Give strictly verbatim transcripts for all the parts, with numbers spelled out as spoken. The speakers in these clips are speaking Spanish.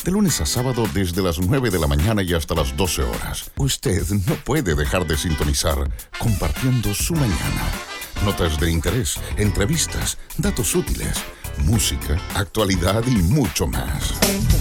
De lunes a sábado desde las nueve de la mañana y hasta las doce horas. Usted no puede dejar de sintonizar Compartiendo su Mañana. Notas de interés, entrevistas, datos útiles, música, actualidad y mucho más.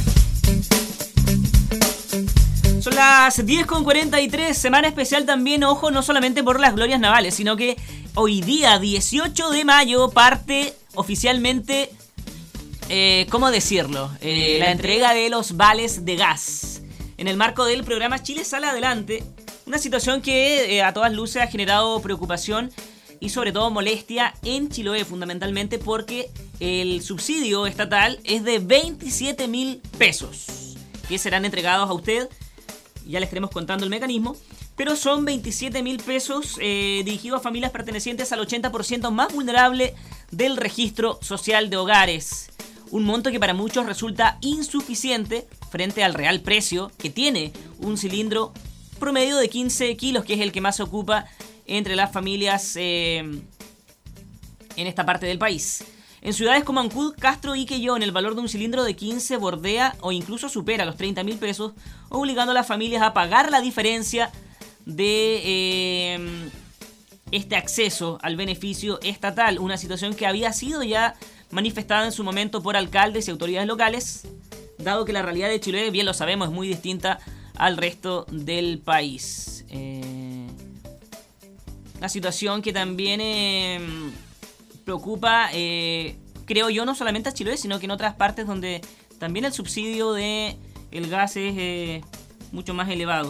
Son las diez con cuarenta y tres, semana especial también, ojo, no solamente por las glorias navales, sino que hoy día, dieciocho de mayo, parte oficialmente, eh, ¿cómo decirlo? Eh, la entrega de los vales de gas. En el marco del programa Chile Sale Adelante, una situación que eh, a todas luces ha generado preocupación y sobre todo molestia en Chiloé, fundamentalmente porque el subsidio estatal es de veintisiete mil pesos, que serán entregados a usted. Ya les estaremos contando el mecanismo, pero son veintisiete mil pesos eh, dirigidos a familias pertenecientes al ochenta por ciento más vulnerable del registro social de hogares. Un monto que para muchos resulta insuficiente frente al real precio que tiene un cilindro promedio de quince kilos, que es el que más se ocupa entre las familias eh, en esta parte del país. En ciudades como Ancud, Castro y Quellón, el valor de un cilindro de quince bordea o incluso supera los treinta mil pesos, obligando a las familias a pagar la diferencia de eh, este acceso al beneficio estatal. Una situación que había sido ya manifestada en su momento por alcaldes y autoridades locales, dado que la realidad de Chiloé, bien lo sabemos, es muy distinta al resto del país. Eh, una situación que también Eh, preocupa, eh, creo yo, no solamente a Chiloé, sino que en otras partes donde también el subsidio de el gas es eh, mucho más elevado.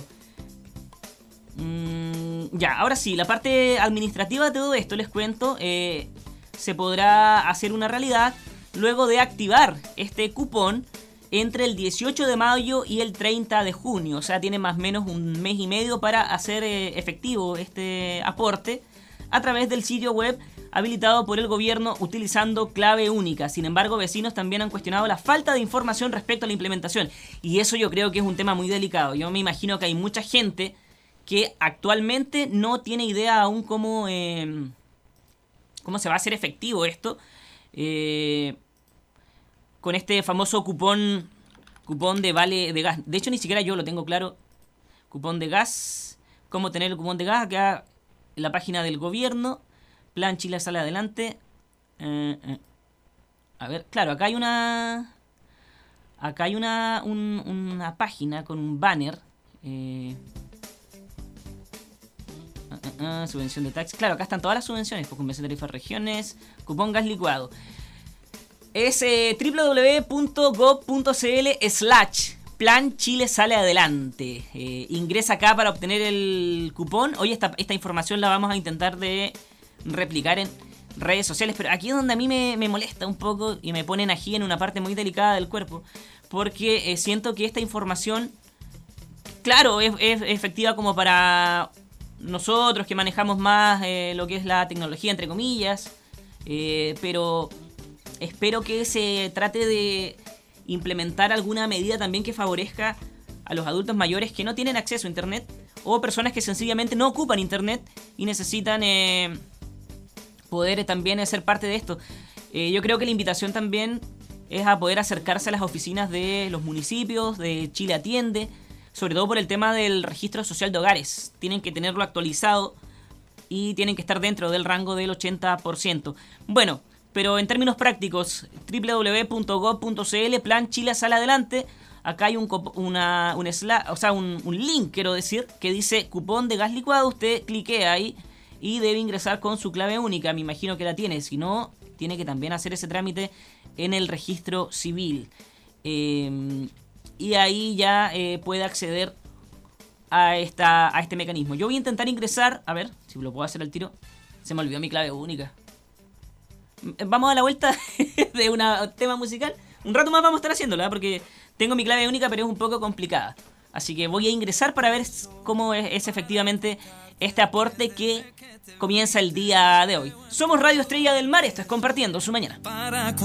Mm, ya, ahora sí, la parte administrativa de todo esto, les cuento, eh, se podrá hacer una realidad luego de activar este cupón entre el dieciocho de mayo y el treinta de junio. O sea, tiene más o menos un mes y medio para hacer eh, efectivo este aporte a través del sitio web habilitado por el gobierno utilizando clave única. Sin embargo, vecinos también han cuestionado la falta de información respecto a la implementación. Y eso yo creo que es un tema muy delicado. Yo me imagino que hay mucha gente que actualmente no tiene idea aún cómo, eh, cómo se va a hacer efectivo esto. Eh, con este famoso cupón, cupón de vale de gas. De hecho, ni siquiera yo lo tengo claro. Cupón de gas. ¿Cómo tener el cupón de gas? Acá en la página del gobierno. Plan Chile Sale Adelante. Eh, eh. A ver, claro, acá hay una... Acá hay una, un, una página con un banner. Eh, uh, uh, uh, subvención de taxis. Claro, acá están todas las subvenciones. Pues, convención de tarifas regiones. Cupón gas licuado. Es eh, doble u doble u doble u punto gob punto c l slash Plan Chile Sale Adelante. Eh, ingresa acá para obtener el cupón. Hoy esta, esta información la vamos a intentar de replicar en redes sociales, pero aquí es donde a mí me, me molesta un poco y me ponen ají en una parte muy delicada del cuerpo, porque eh, siento que esta información, claro, es, es efectiva como para nosotros que manejamos más eh, lo que es la tecnología, entre comillas, eh, pero espero que se trate de implementar alguna medida también que favorezca a los adultos mayores que no tienen acceso a internet o personas que sencillamente no ocupan internet y necesitan eh, poder también ser parte de esto. Eh, yo creo que la invitación también es a poder acercarse a las oficinas de los municipios, de Chile Atiende, sobre todo por el tema del registro social de hogares. Tienen que tenerlo actualizado y tienen que estar dentro del rango del ochenta por ciento. Bueno, pero en términos prácticos, doble u doble u doble u punto gob punto c l, Plan Chile Sale Adelante. Acá hay un, una, un, sla, o sea, un, un link, quiero decir, que dice cupón de gas licuado. Usted cliquea ahí y debe ingresar con su clave única. Me imagino que la tiene. Si no, tiene que también hacer ese trámite en el registro civil. Eh, y ahí ya eh, puede acceder a, esta, a este mecanismo. Yo voy a intentar ingresar. A ver si lo puedo hacer al tiro. Se me olvidó mi clave única. Vamos a la vuelta de un tema musical. Un rato más vamos a estar haciéndolo, ¿eh? Porque tengo mi clave única, pero es un poco complicada. Así que voy a ingresar para ver cómo es, es efectivamente este aporte que comienza el día de hoy. Somos Radio Estrella del Mar, esto es Compartiendo su Mañana. Para